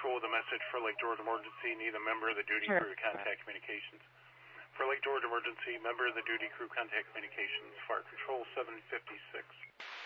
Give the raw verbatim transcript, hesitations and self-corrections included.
Control with a message for Lake George Emergency. Need a member of the duty Sure. crew to contact communications. For Lake George Emergency, member of the duty crew contact communications. Fire Control seven fifty-six.